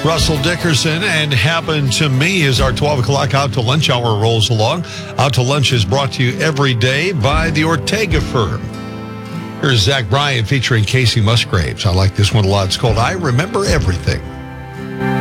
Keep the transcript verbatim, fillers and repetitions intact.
Russell Dickerson and Happen to Me as our twelve o'clock Out to Lunch hour rolls along. Out to Lunch is brought to you every day by the Ortega Firm. Here's Zach Bryan featuring Casey Musgraves. I like this one a lot. It's called I Remember Everything.